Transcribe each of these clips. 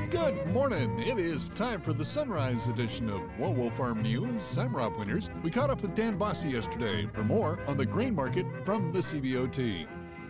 Good morning. It is time for the sunrise edition of Whoa Farm News. I'm Rob Winters. We caught up with Dan Bossy yesterday for more on the grain market from the CBOT.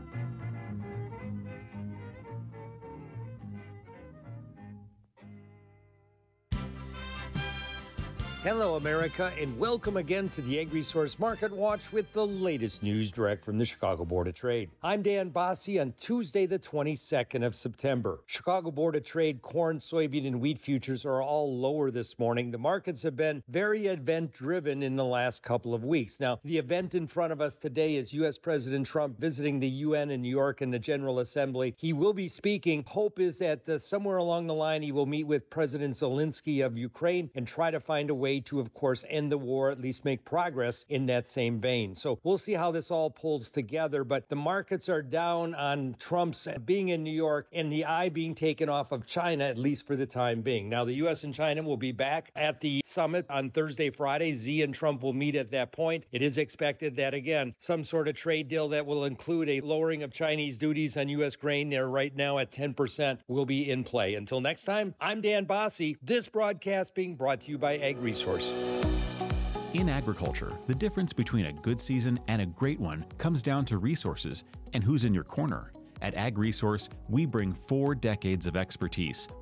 Hello, America, and welcome again to the AgResource Market Watch with the latest news direct from the Chicago Board of Trade. I'm Dan Bossy on Tuesday, the 22nd of September. Chicago Board of Trade corn, soybean, and wheat futures are all lower this morning. The markets have been very event-driven in the last couple of weeks. Now, the event in front of us today is U.S. President Trump visiting the UN in New York and the General Assembly. He will be speaking. Hope is that somewhere along the line he will meet with President Zelensky of Ukraine and try to find a way to, of course, end the war, at least make progress in that same vein. So we'll see how this all pulls together, but the markets are down on Trump's being in New York and the eye being taken off of China, at least for the time being. Now, the U.S. and China will be back at the summit on Thursday, Friday. Xi and Trump will meet at that point. It is expected that, again, some sort of trade deal that will include a lowering of Chinese duties on U.S. grain, they're right now at 10%, will be in play. Until next time, I'm Dan Bossy. This broadcast being brought to you by AgResource. In agriculture, the difference between a good season and a great one comes down to resources and who's in your corner. At AgResource, we bring 4 decades of expertise,